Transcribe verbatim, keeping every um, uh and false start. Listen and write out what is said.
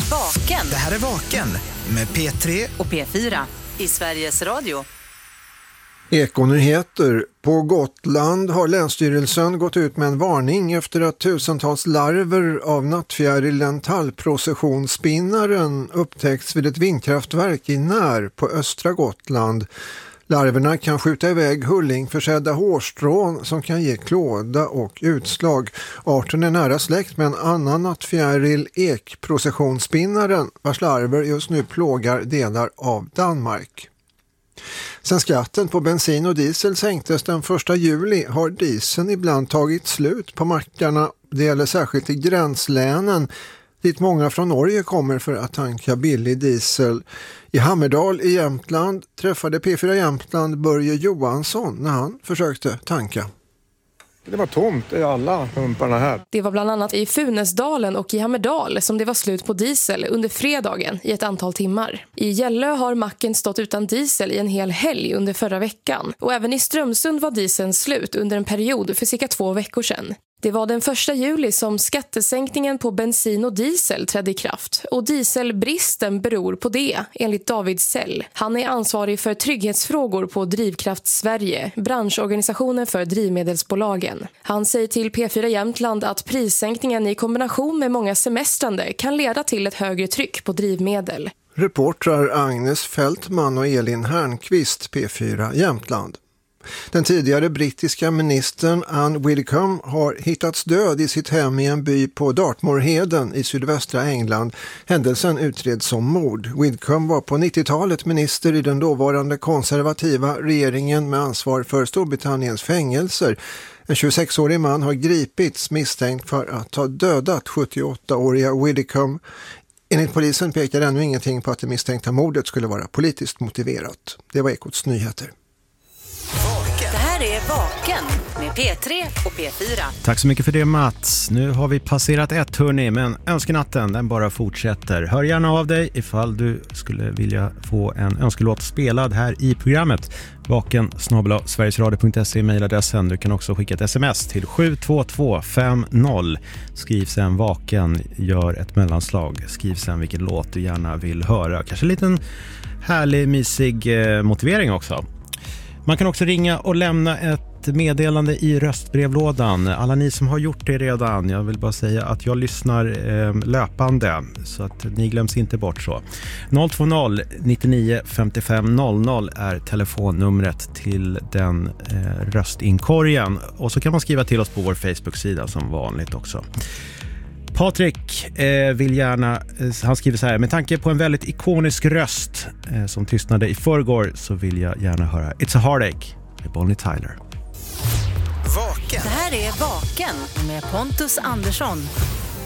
Vaken. Det här är Vaken med P tre och P fyra i Sveriges Radio. Ekonyheter. På Gotland har Länsstyrelsen gått ut med en varning efter att tusentals larver av nattfjärilen tallprocessionsspinnaren upptäckts vid ett vindkraftverk i När på östra Gotland. Larverna kan skjuta iväg hullingförsedda hårstrån som kan ge klåda och utslag. Arten är nära släkt med en annan nattfjäril, ekprocessionsspinnaren, vars larver just nu plågar delar av Danmark. Sen skatten på bensin och diesel sänktes den första juli har dieseln ibland tagit slut på mackarna. Det gäller särskilt i gränslänen dit många från Norge kommer för att tanka billig diesel. I Hammerdal i Jämtland träffade P fyra Jämtland Börje Johansson när han försökte tanka. Det var tomt i alla pumparna här. Det var bland annat i Funäsdalen och i Hammerdal som det var slut på diesel under fredagen i ett antal timmar. I Gällö har macken stått utan diesel i en hel helg under förra veckan. Och även i Strömsund var dieseln slut under en period för cirka två veckor sedan. Det var den första juli som skattesänkningen på bensin och diesel trädde i kraft. Och dieselbristen beror på det, enligt David Sell. Han är ansvarig för trygghetsfrågor på Drivkraft Sverige, branschorganisationen för drivmedelsbolagen. Han säger till P fyra Jämtland att prissänkningen i kombination med många semestrande kan leda till ett högre tryck på drivmedel. Reportrar Agnes Fältman och Elin Härnqvist, P fyra Jämtland. Den tidigare brittiska ministern Anne Widdecombe har hittats död i sitt hem i en by på Dartmoorheden i sydvästra England. Händelsen utreds som mord. Widdecombe var på nittiotalet minister i den dåvarande konservativa regeringen med ansvar för Storbritanniens fängelser. En tjugosexårig man har gripits misstänkt för att ha dödat sjuttioåttaåriga Widdecombe. Enligt polisen pekar ännu ingenting på att det misstänkta mordet skulle vara politiskt motiverat. Det var Ekots nyheter. Det här är Vaken med P tre och P fyra. Tack så mycket för det, Mats. Nu har vi passerat ett hörni, men önskenatten den bara fortsätter. Hör gärna av dig ifall du skulle vilja få en önskelåt spelad här i programmet. Vaken snabel-a sverigesradio punkt se mejladressen. Du kan också skicka ett sms till sju två två fem noll. Skriv sen Vaken, gör ett mellanslag. Skriv sen vilken låt du gärna vill höra. Kanske en liten härlig, mysig eh, motivering också. Man kan också ringa och lämna ett meddelande i röstbrevlådan. Alla ni som har gjort det redan, jag vill bara säga att jag lyssnar eh, löpande så att ni glöms inte bort så. noll två noll nittionio femtiofem noll noll är telefonnumret till den eh, röstinkorgen. Och så kan man skriva till oss på vår Facebook-sida som vanligt också. Patrik eh, vill gärna, eh, han skriver så här: med tanke på en väldigt ikonisk röst eh, som tystnade i förrgår så vill jag gärna höra It's a Heartache med Bonnie Tyler. Vaken. Det här är Vaken med Pontus Andersson.